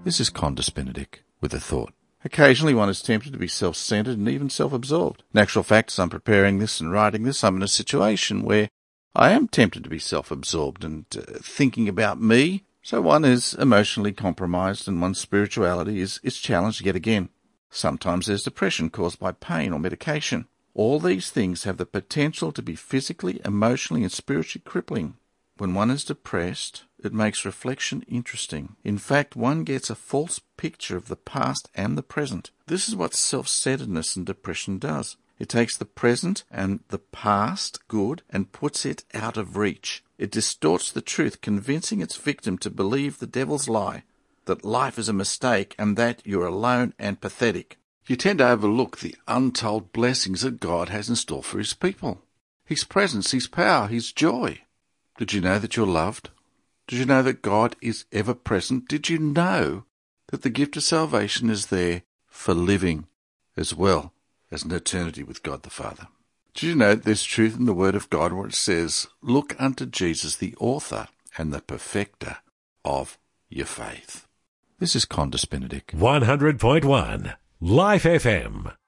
This is Condis Benedict with a thought. Occasionally one is tempted to be self-centered and even self-absorbed. In actual fact, as I'm preparing this and writing this, I'm in a situation where I am tempted to be self-absorbed and thinking about me. So one is emotionally compromised and one's spirituality is challenged yet again. Sometimes there's depression caused by pain or medication. All these things have the potential to be physically, emotionally, and spiritually crippling. When one is depressed, it makes reflection interesting. In fact, one gets a false picture of the past and the present. This is what self-centeredness and depression does. It takes the present and the past good and puts it out of reach. It distorts the truth, convincing its victim to believe the devil's lie, that life is a mistake and that you're alone and pathetic. You tend to overlook the untold blessings that God has in store for his people. His presence, his power, his joy. Did you know that you're loved? Did you know that God is ever present? Did you know that the gift of salvation is there for living as well as an eternity with God the Father? Did you know that there's truth in the Word of God where it says, "Look unto Jesus, the author and the perfecter of your faith"? This is Condis Benedict. 100.1 Life FM.